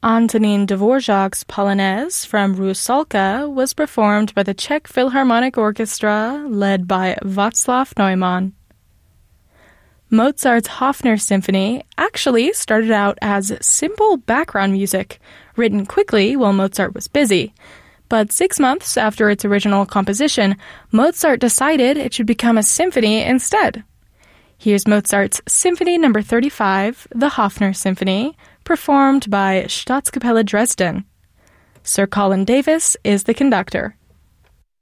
Antonín Dvořák's Polonaise from Rusalka was performed by the Czech Philharmonic Orchestra, led by Václav Neumann. Mozart's Hofner Symphony actually started out as simple background music, written quickly while Mozart was busy. But 6 months after its original composition, Mozart decided it should become a symphony instead. Here's Mozart's Symphony No. 35, the Hofner Symphony, performed by Staatskapelle Dresden. Sir Colin Davis is the conductor.